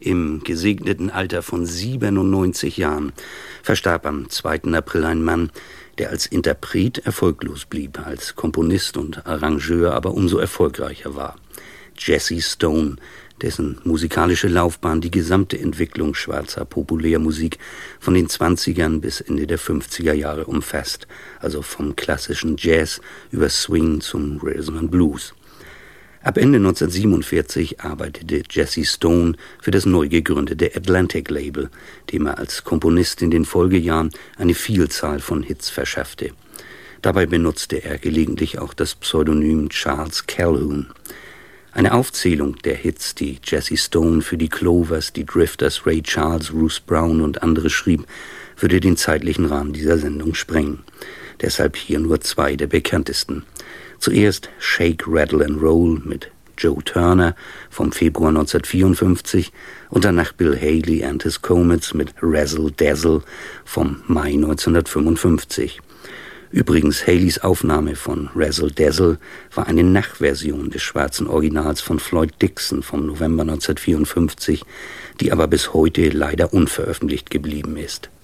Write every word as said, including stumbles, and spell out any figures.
Im gesegneten Alter von siebenundneunzig Jahren verstarb am zweiten April ein Mann, der als Interpret erfolglos blieb, als Komponist und Arrangeur aber umso erfolgreicher war. Jesse Stone, dessen musikalische Laufbahn die gesamte Entwicklung schwarzer Populärmusik von den zwanzigern bis Ende der fünfziger Jahre umfasst, also vom klassischen Jazz über Swing zum Rhythm and Blues. Ab Ende neunzehnhundertsiebenundvierzig arbeitete Jesse Stone für das neu gegründete Atlantic Label, dem er als Komponist in den Folgejahren eine Vielzahl von Hits verschaffte. Dabei benutzte er gelegentlich auch das Pseudonym Charles Calhoun. Eine Aufzählung der Hits, die Jesse Stone für die Clovers, die Drifters, Ray Charles, Ruth Brown und andere schrieb, würde den zeitlichen Rahmen dieser Sendung sprengen. Deshalb hier nur zwei der bekanntesten. Zuerst Shake, Rattle and Roll mit Joe Turner vom Februar neunzehnhundertvierundfünfzig und danach Bill Haley and his Comets mit Razzle Dazzle vom Mai neunzehnhundertfünfundfünfzig. Übrigens, Haleys Aufnahme von Razzle Dazzle war eine Nachversion des schwarzen Originals von Floyd Dixon vom November neunzehnhundertvierundfünfzig, die aber bis heute leider unveröffentlicht geblieben ist.